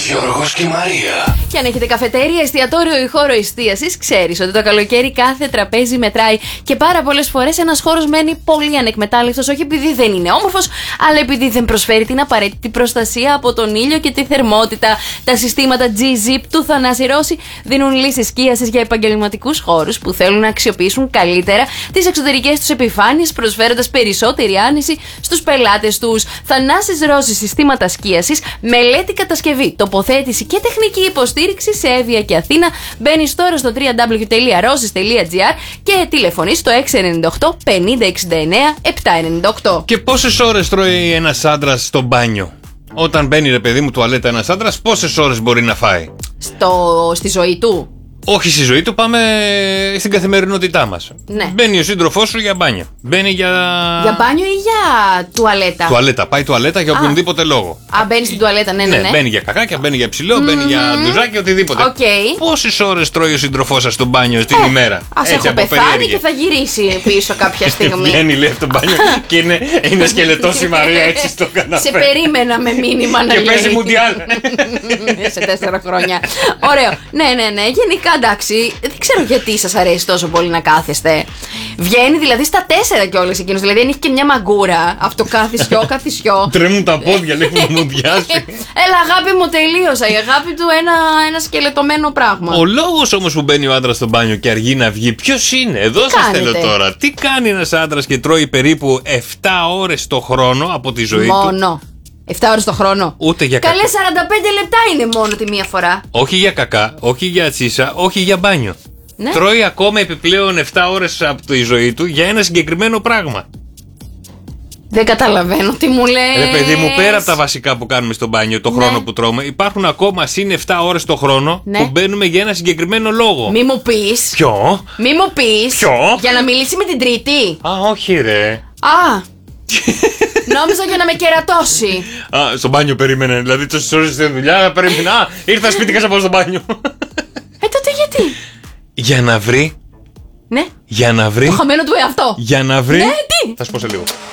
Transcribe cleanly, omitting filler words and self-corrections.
Γιώργος και Μαρία. Και αν έχετε καφετέρια, εστιατόριο ή χώρο εστίασης, ξέρεις ότι το καλοκαίρι κάθε τραπέζι μετράει και πάρα πολλές φορές ένας χώρος μένει πολύ ανεκμετάλλευτος, όχι επειδή δεν είναι όμορφος, αλλά επειδή δεν προσφέρει την απαραίτητη προστασία από τον ήλιο και τη θερμότητα. Τα συστήματα G-Zip του Θανάση Ρώση δίνουν λύσεις σκίασης για επαγγελματικούς χώρους που θέλουν να αξιοποιήσουν καλύτερα τις εξωτερικές τους επιφάνειες, προσφέροντας περισσότερη άνεση στους πελάτες τους. Θανάσης Ρώση συστήματα σκίασης, μελέτη, κατασκευή, τοποθέτηση και τεχνική υποστήριξη σε Εύβοια και Αθήνα. Μπαίνεις τώρα στο www.roses.gr και τηλεφωνείς στο 698 50 69 798. Και πόσες ώρες τρώει ένας άντρας στο μπάνιο? Όταν μπαίνει, ρε παιδί μου, τουαλέτα ένας άντρας, πόσες ώρες μπορεί να φάει? Στη ζωή του. Όχι στη ζωή του, πάμε στην καθημερινότητά μας. Ναι. Μπαίνει ο σύντροφός σου για μπάνιο. Μπαίνει για. Για μπάνιο ή για τουαλέτα? Τουαλέτα. Πάει τουαλέτα για οποιονδήποτε λόγο. Μπαίνει στην τουαλέτα, ναι. Μπαίνει για κακάκια, μπαίνει για ψηλό, μπαίνει για ντουζάκι, οτιδήποτε. Okay. Πόσες ώρες τρώει ο σύντροφός σας στο μπάνιο την ημέρα? Ας έχω πεθάνει και θα γυρίσει πίσω κάποια στιγμή. Βγαίνει, λέει, από το μπάνιο και είναι σκελετός η Μαρία έτσι στο καναπέ. Σε περίμενα με μήνυμα να λέει. Και παίζει μουντιάλ. Σε 4 χρόνια. Ωραίο. Ναι. Γενικά εντάξει, δεν ξέρω γιατί σας αρέσει τόσο πολύ να κάθεστε. Βγαίνει δηλαδή στα 4 κιόλας εκείνος. Δηλαδή αν έχει και μια μαγκούρα από το καθισιό. Τρέμουν τα πόδια, λέει, που μου διάσει. Έλα, αγάπη μου, τελείωσα. Η αγάπη του ένα σκελετωμένο πράγμα. Ο λόγος όμως που μπαίνει ο άντρας στο μπάνιο και αργεί να βγει, ποιος είναι? Εδώ σας θέλω τώρα. Τι κάνει ένας άντρας και τρώει περίπου 7 ώρες το χρόνο από τη ζωή του? Μόνο 7 ώρες το χρόνο. Ούτε για κακά. Καλέ 45 λεπτά είναι μόνο τη μία φορά. Όχι για κακά, όχι για τσίσα, όχι για μπάνιο. Ναι. Τρώει ακόμα επιπλέον 7 ώρες από τη ζωή του για ένα συγκεκριμένο πράγμα. Δεν καταλαβαίνω τι μου λες. Ρε παιδί μου, πέρα από τα βασικά που κάνουμε στο μπάνιο, το χρόνο που τρώμε, υπάρχουν ακόμα συν 7 ώρες το χρόνο που μπαίνουμε για ένα συγκεκριμένο λόγο. Μη μου πεις. Ποιο? Μη μου πεις. Ποιο? Για να μιλήσει με την Τρίτη. Όχι, ρε. Νόμιζα για να με κερατώσει. Στο μπάνιο περίμενε. Δηλαδή τόσες ώρες στη δουλειά περίμενε. Ήρθα σπίτι και στο μπάνιο. Τότε γιατί? Για να βρει. Ναι. Για να βρει. Το χαμένο του εαυτό. Για να βρει. Ναι, τι? Θα σου πω σε λίγο.